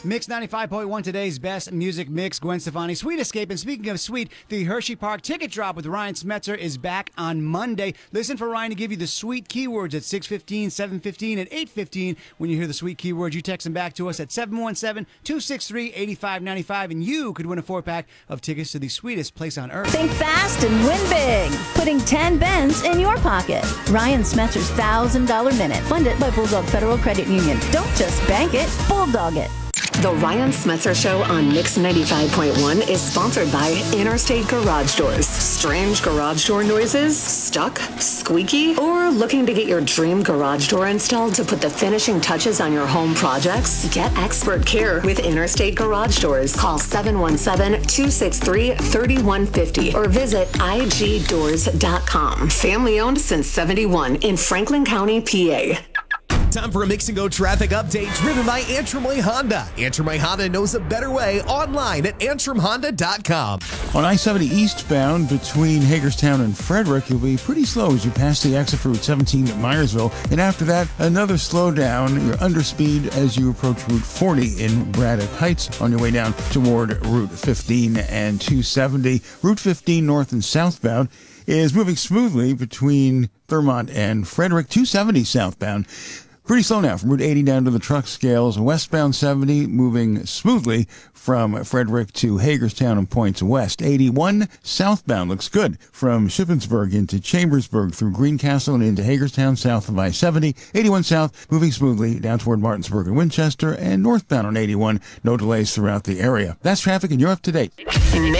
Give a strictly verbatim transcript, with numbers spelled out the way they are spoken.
Mix ninety-five point one, today's best music mix. Gwen Stefani, Sweet Escape. And speaking of sweet, the Hershey Park ticket drop with Ryan Smetzer is back on Monday. Listen for Ryan to give you the sweet keywords at six fifteen, seven fifteen, and eight fifteen. When you hear the sweet keywords, you text them back to us at seven one seven, two six three, eight five nine five, and you could win a four-pack of tickets to the sweetest place on earth. Think fast and win big. Putting ten Bens in your pocket. Ryan Smetzer's one thousand dollars Minute. Funded by Bulldog Federal Credit Union. Don't just bank it, bulldog it. The Ryan Smetzer Show on Mix ninety-five point one is sponsored by Interstate Garage Doors. Strange garage door noises? Stuck? Squeaky? Or looking to get your dream garage door installed to put the finishing touches on your home projects? Get expert care with Interstate Garage Doors. Call seven one seven, two six three, three one five zero or visit I G doors dot com. Family owned since seventy-one in Franklin County, P A. Time for a Mix and Go traffic update driven by Antrim Way Honda. Antrim Way Honda knows a better way online at antrim honda dot com. On I seventy eastbound between Hagerstown and Frederick, you'll be pretty slow as you pass the exit for Route seventeen at Myersville. And after that, another slowdown. You're under speed as you approach Route forty in Braddock Heights on your way down toward Route fifteen and two seventy. Route fifteen north and southbound is moving smoothly between Thurmont and Frederick. two seventy southbound. Pretty slow now from Route eighty down to the truck scales. Westbound seventy moving smoothly from Frederick to Hagerstown and points west. eighty-one southbound looks good from Shippensburg into Chambersburg through Greencastle and into Hagerstown south of I seventy. eighty-one south moving smoothly down toward Martinsburg and Winchester, and northbound on eighty-one. No delays throughout the area. That's traffic and you're up to date.